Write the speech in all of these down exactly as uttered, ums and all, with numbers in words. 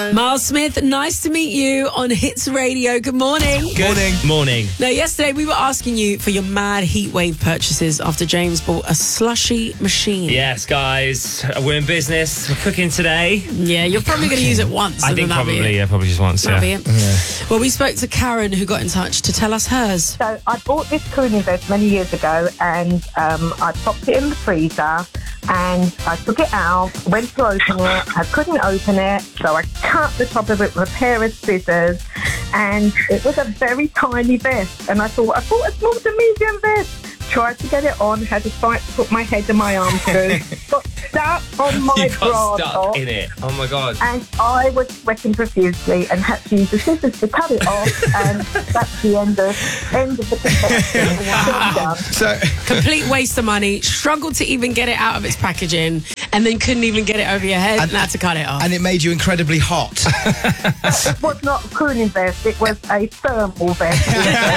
Hello. Miles Smith, nice to meet you on Hits Radio. Good morning. Good morning. Morning. Now, yesterday we were asking you for your mad heatwave purchases after James bought a slushy machine. Yes, guys, we're in business. We're cooking today. Yeah, you're probably going to use it once. I and think then that'll be probably, it. yeah, probably just once. That'll Yeah. be it. Yeah. Well, we spoke to Karen, who got in touch to tell us hers. So I bought this cooling vest many years ago, and um, I popped it in the freezer, and I took it out, went to open it. I couldn't open it, so I cut the top of it with a pair of scissors, and it was a very tiny vest. And I thought, I thought a small to medium vest. Tried to get it on, had to fight to put my head and my arm through. Got stuck on my You bra got top, stuck in it. Oh my god. and I was sweating profusely and had to use the scissors to cut it off, and that's the end of end of the confection. Wow. So, Complete waste of money. Struggled to even get it out of its packaging, and then couldn't even get it over your head and, And- had to cut it off. and it made you incredibly hot. It was not a cooling vest, it was a thermal vest.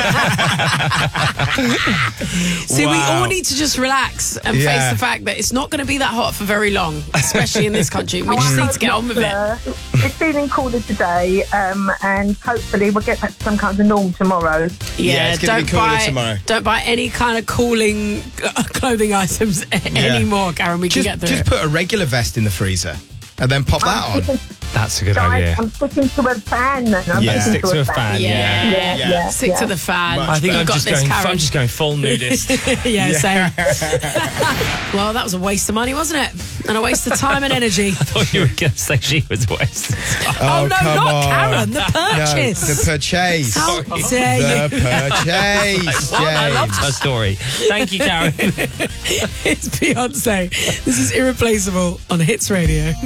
See, we Wow. all need to just relax and face Yeah. the fact that it's not going to be that hot for very long, especially in this country. We just I need hope to get not, on with it. uh, It's feeling cooler today, um, and hopefully we'll get back to some kind of norm tomorrow. Yeah, Yeah, it's gonna don't be cooler buy tomorrow. don't buy any kind of cooling uh, clothing items anymore, Karen. We can Just, get through just it. put a regular vest in the freezer and then pop that on. Sticking- That's a good Guys, idea. I'm sticking to a fan now. I'm Yeah. sticking Stick to a fan, yeah. Yeah, Yeah. yeah, Stick yeah. to the fan. Much I think You've I'm got just this, going. Karen. I'm just going full nudist. yeah, same. Well, that was a waste of money, wasn't it? And a waste of time and energy. I thought you were going to say she was wasting. Oh, no, come not on. Karen. The purchase. No, the purchase. How dare The you? purchase, Well, I loved her James. story. Thank you, Karen. It's Beyonce. This is Irreplaceable on Hits Radio.